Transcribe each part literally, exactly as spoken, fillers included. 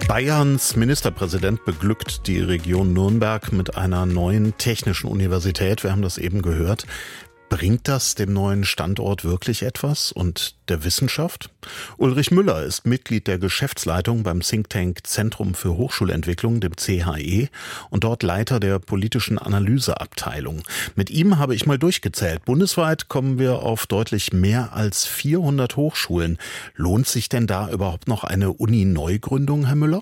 Bayerns Ministerpräsident beglückt die Region Nürnberg mit einer neuen technischen Universität. Wir haben das eben gehört. Bringt das dem neuen Standort wirklich etwas und der Wissenschaft? Ulrich Müller ist Mitglied der Geschäftsleitung beim Think Tank Zentrum für Hochschulentwicklung, dem C H E, und dort Leiter der politischen Analyseabteilung. Mit ihm habe ich mal durchgezählt. Bundesweit kommen wir auf deutlich mehr als vierhundert Hochschulen. Lohnt sich denn da überhaupt noch eine Uni-Neugründung, Herr Müller?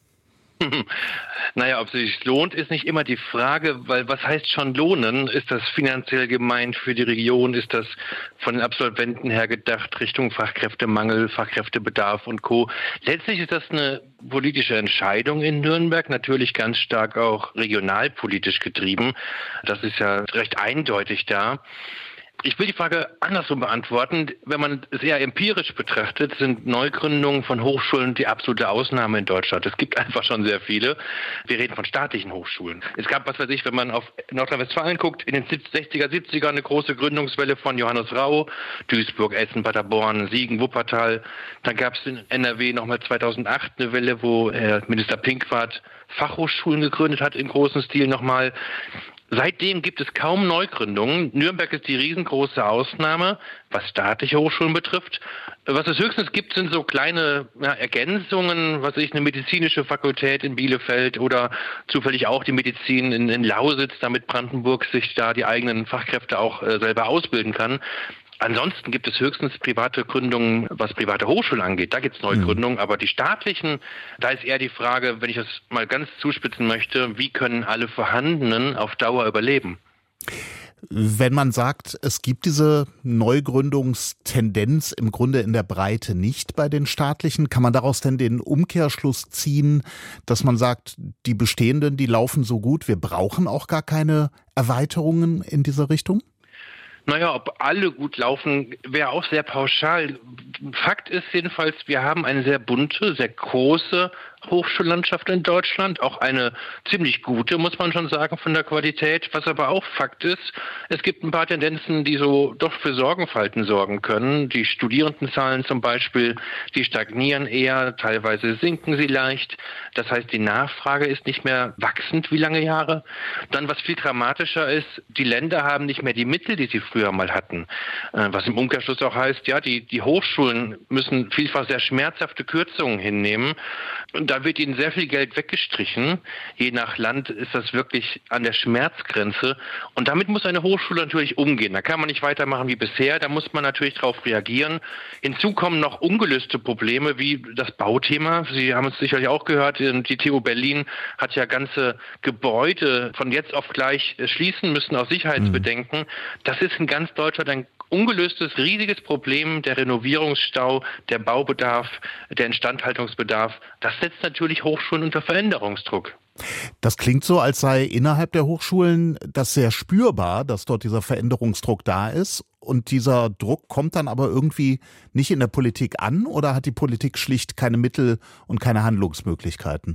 Naja, ob es sich lohnt, ist nicht immer die Frage, weil was heißt schon lohnen? Ist das finanziell gemeint für die Region? Ist das von den Absolventen her gedacht Richtung Fachkräftemangel, Fachkräftebedarf und Co.? Letztlich ist das eine politische Entscheidung in Nürnberg, natürlich ganz stark auch regionalpolitisch getrieben. Das ist ja recht eindeutig da. Ich will die Frage andersrum beantworten. Wenn man es eher empirisch betrachtet, sind Neugründungen von Hochschulen die absolute Ausnahme in Deutschland. Es gibt einfach schon sehr viele. Wir reden von staatlichen Hochschulen. Es gab, was weiß ich, wenn man auf Nordrhein-Westfalen guckt, in den sechziger, siebziger eine große Gründungswelle von Johannes Rau, Duisburg, Essen, Paderborn, Siegen, Wuppertal. Dann gab es in N R W nochmal zweitausendacht eine Welle, wo Herr Minister Pinkwart Fachhochschulen gegründet hat, in großem Stil nochmal. Seitdem gibt es kaum Neugründungen. Nürnberg ist die riesengroße Ausnahme, was staatliche Hochschulen betrifft. Was es höchstens gibt, sind so kleine ja, Ergänzungen, was weiß ich, eine medizinische Fakultät in Bielefeld oder zufällig auch die Medizin in, in Lausitz, damit Brandenburg sich da die eigenen Fachkräfte auch äh, selber ausbilden kann. Ansonsten gibt es höchstens private Gründungen, was private Hochschulen angeht. Da gibt es Neugründungen, mhm. aber die staatlichen, da ist eher die Frage, wenn ich das mal ganz zuspitzen möchte, wie können alle vorhandenen auf Dauer überleben? Wenn man sagt, es gibt diese Neugründungstendenz im Grunde in der Breite nicht bei den staatlichen, kann man daraus denn den Umkehrschluss ziehen, dass man sagt, die bestehenden, die laufen so gut, wir brauchen auch gar keine Erweiterungen in dieser Richtung? Naja, ob alle gut laufen, wäre auch sehr pauschal. Fakt ist jedenfalls, wir haben eine sehr bunte, sehr große Hochschullandschaft in Deutschland, auch eine ziemlich gute, muss man schon sagen, von der Qualität. Was aber auch Fakt ist, es gibt ein paar Tendenzen, die so doch für Sorgenfalten sorgen können. Die Studierendenzahlen zum Beispiel, die stagnieren eher, teilweise sinken sie leicht. Das heißt, die Nachfrage ist nicht mehr wachsend wie lange Jahre. Dann, was viel dramatischer ist, die Länder haben nicht mehr die Mittel, die sie früher mal hatten. Was im Umkehrschluss auch heißt, ja, die, die Hochschulen müssen vielfach sehr schmerzhafte Kürzungen hinnehmen. Und da wird ihnen sehr viel Geld weggestrichen. Je nach Land ist das wirklich an der Schmerzgrenze. Und damit muss eine Hochschule natürlich umgehen. Da kann man nicht weitermachen wie bisher. Da muss man natürlich darauf reagieren. Hinzu kommen noch ungelöste Probleme wie das Bauthema. Sie haben es sicherlich auch gehört. Die T U Berlin hat ja ganze Gebäude von jetzt auf gleich schließen müssen aus Sicherheitsbedenken. Mhm. Das ist in ganz Deutschland ein ungelöstes, riesiges Problem, der Renovierungsstau, der Baubedarf, der Instandhaltungsbedarf. Das setzt natürlich Hochschulen unter Veränderungsdruck. Das klingt so, als sei innerhalb der Hochschulen das sehr spürbar, dass dort dieser Veränderungsdruck da ist. Und dieser Druck kommt dann aber irgendwie nicht in der Politik an, oder hat die Politik schlicht keine Mittel und keine Handlungsmöglichkeiten?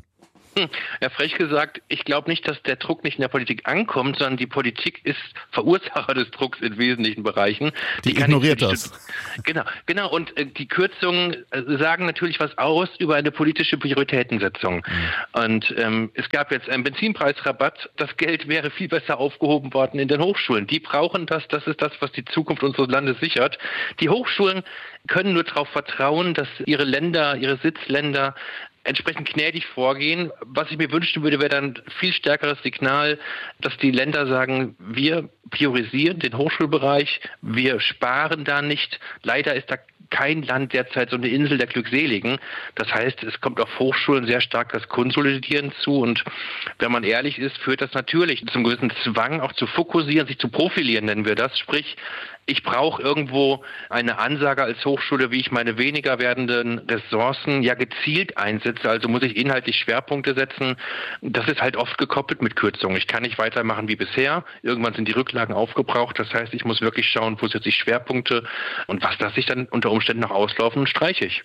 Ja, frech gesagt, ich glaube nicht, dass der Druck nicht in der Politik ankommt, sondern die Politik ist Verursacher des Drucks in wesentlichen Bereichen. Die, die ignoriert das. Genau, genau. Und äh, die Kürzungen äh, sagen natürlich was aus über eine politische Prioritätensetzung. Mhm. Und ähm, es gab jetzt einen Benzinpreisrabatt. Das Geld wäre viel besser aufgehoben worden in den Hochschulen. Die brauchen das. Das ist das, was die Zukunft unseres Landes sichert. Die Hochschulen können nur darauf vertrauen, dass ihre Länder, ihre Sitzländer entsprechend gnädig vorgehen. Was ich mir wünschen würde, wäre dann viel stärkeres Signal, dass die Länder sagen, wir priorisieren den Hochschulbereich, wir sparen da nicht. Leider ist da kein Land derzeit so eine Insel der Glückseligen. Das heißt, es kommt auf Hochschulen sehr stark das Konsolidieren zu, und wenn man ehrlich ist, führt das natürlich zum gewissen Zwang, auch zu fokussieren, sich zu profilieren, nennen wir das. Sprich, ich brauche irgendwo eine Ansage als Hochschule, wie ich meine weniger werdenden Ressourcen ja gezielt einsetze. Also muss ich inhaltlich Schwerpunkte setzen. Das ist halt oft gekoppelt mit Kürzungen. Ich kann nicht weitermachen wie bisher. Irgendwann sind die Rücklagen aufgebraucht. Das heißt, ich muss wirklich schauen, wo setze ich Schwerpunkte und was lasse ich dann unter Umständen noch auslaufen und streiche ich.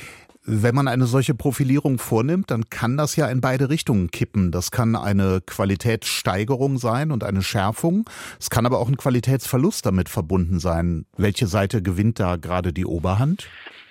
Wenn man eine solche Profilierung vornimmt, dann kann das ja in beide Richtungen kippen. Das kann eine Qualitätssteigerung sein und eine Schärfung. Es kann aber auch ein Qualitätsverlust damit verbunden sein. Welche Seite gewinnt da gerade die Oberhand?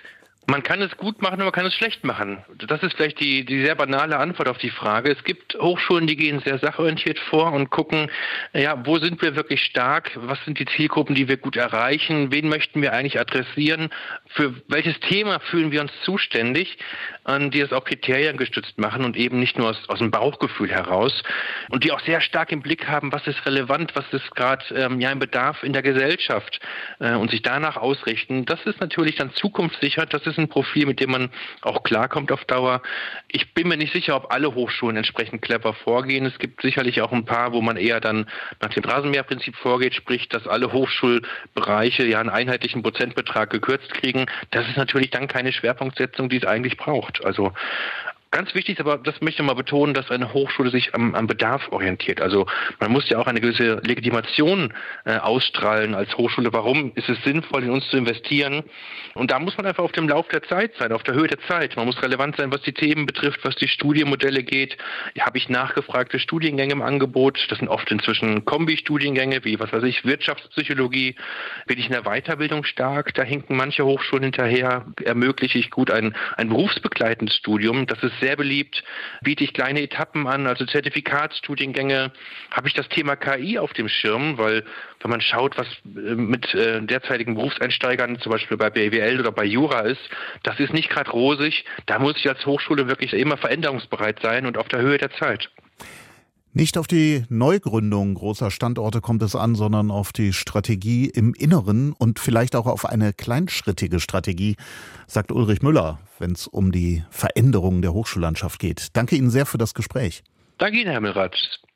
Man kann es gut machen, aber man kann es schlecht machen. Das ist vielleicht die, die sehr banale Antwort auf die Frage. Es gibt Hochschulen, die gehen sehr sachorientiert vor und gucken, ja, wo sind wir wirklich stark? Was sind die Zielgruppen, die wir gut erreichen? Wen möchten wir eigentlich adressieren? Für welches Thema fühlen wir uns zuständig? Und die das auch kriteriengestützt machen und eben nicht nur aus, aus dem Bauchgefühl heraus. Und die auch sehr stark im Blick haben, was ist relevant, was ist gerade ähm, ja, ein Bedarf in der Gesellschaft äh, und sich danach ausrichten. Das ist natürlich dann zukunftssicher. Das ist ein Profil, mit dem man auch klarkommt auf Dauer. Ich bin mir nicht sicher, ob alle Hochschulen entsprechend clever vorgehen. Es gibt sicherlich auch ein paar, wo man eher dann nach dem Rasenmäherprinzip vorgeht, sprich, dass alle Hochschulbereiche ja einen einheitlichen Prozentbetrag gekürzt kriegen. Das ist natürlich dann keine Schwerpunktsetzung, die es eigentlich braucht. Also ganz wichtig, aber das möchte ich mal betonen, dass eine Hochschule sich am, am Bedarf orientiert. Also man muss ja auch eine gewisse Legitimation äh, ausstrahlen als Hochschule. Warum ist es sinnvoll, in uns zu investieren? Und da muss man einfach auf dem Lauf der Zeit sein, auf der Höhe der Zeit. Man muss relevant sein, was die Themen betrifft, was die Studienmodelle geht. Ja, habe ich nachgefragte Studiengänge im Angebot? Das sind oft inzwischen Kombi-Studiengänge, wie, was weiß ich, Wirtschaftspsychologie. Bin ich in der Weiterbildung stark? Da hinken manche Hochschulen hinterher. Ermögliche ich gut ein, ein berufsbegleitendes Studium? Das ist sehr beliebt. Biete ich kleine Etappen an, also Zertifikatsstudiengänge. Habe ich das Thema K I auf dem Schirm? Weil, wenn man schaut, was mit äh, derzeitigen Berufseinsteigern, zum Beispiel bei B W L oder bei Jura ist, das ist nicht gerade rosig. Da muss ich als Hochschule wirklich immer veränderungsbereit sein und auf der Höhe der Zeit. Nicht auf die Neugründung großer Standorte kommt es an, sondern auf die Strategie im Inneren und vielleicht auch auf eine kleinschrittige Strategie, sagt Ulrich Müller, wenn es um die Veränderung der Hochschullandschaft geht. Danke Ihnen sehr für das Gespräch. Danke Ihnen, Herr Milratsch.